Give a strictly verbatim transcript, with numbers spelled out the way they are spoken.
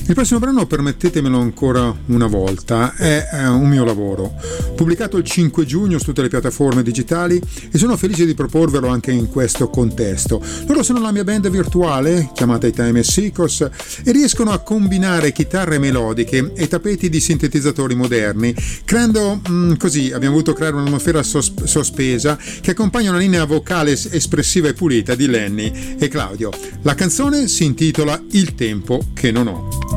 Il prossimo brano, permettetemelo ancora una volta, è eh, un mio lavoro, pubblicato il cinque giugno su tutte le piattaforme digitali, e sono felice di proporvelo anche in questo contesto. Loro sono la mia band virtuale, chiamata I Time Seekers, e riescono a combinare chitarre melodiche e tappeti di sintetizzatori moderni, creando mh, così abbiamo voluto creare un'atmosfera sos- sospesa che accompagna una linea vocale espressiva e pulita di Lenny e Claudio. La canzone si intitola Il tempo che non ho.